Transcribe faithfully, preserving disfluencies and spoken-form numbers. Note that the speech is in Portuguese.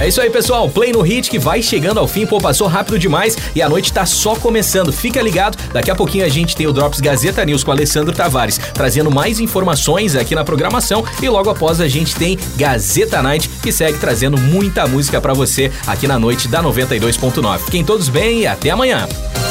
É isso aí, pessoal. Play no Hit que vai chegando ao fim. Pô, passou rápido demais e a noite tá só começando. Fica ligado, daqui a pouquinho a gente tem o Drops Gazeta News com o Alessandro Tavares, trazendo mais informações aqui na programação, e logo após a gente tem Gazeta Night, que segue trazendo muita música pra você aqui na noite da noventa e dois ponto nove. Fiquem todos bem e até amanhã.